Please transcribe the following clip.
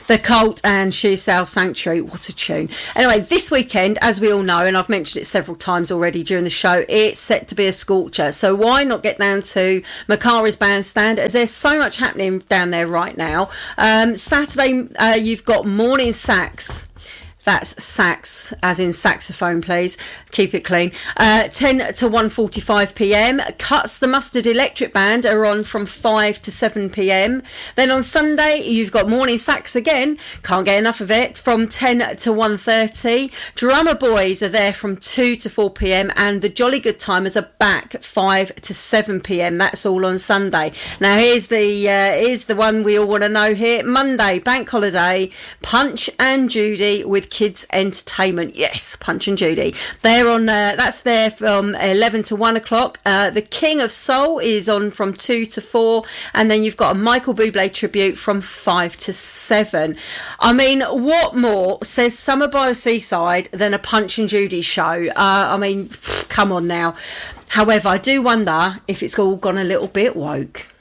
The Cult and Shearsale Sanctuary. What a tune. Anyway, this weekend, as we all know, and I've mentioned it several times already during the show, it's set to be a scorcher. So why not get down to Macari's Bandstand, as there's so much happening down there right now. Saturday, you've got morning sax. That's sax, as in saxophone, please. Keep it clean. 10 to 1:45 p.m. Cuts the Mustard Electric Band are on from 5 to 7 p.m. Then on Sunday, you've got morning sax again. Can't get enough of it. From 10 to 1:30. Drummer Boys are there from 2 to 4 p.m. And the Jolly Good Timers are back 5 to 7 p.m. That's all on Sunday. Now here's the one we all want to know here. Monday, bank holiday. Punch and Judy with Kids Entertainment. Yes, Punch and Judy. They're on. That's there from 11 to 1 o'clock. The King of Soul is on from 2 to 4, and then you've got a Michael Bublé tribute from 5 to 7. I mean, what more says Summer by the Seaside than a Punch and Judy show? I mean, come on now. However, I do wonder if it's all gone a little bit woke.